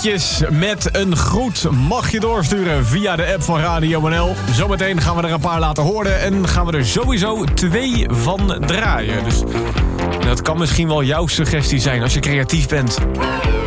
liedjes met een groet mag je doorsturen via de app van Radio NL. Zometeen gaan we er een paar laten horen en gaan we er sowieso 2 van draaien. Dus dat kan misschien wel jouw suggestie zijn als je creatief bent.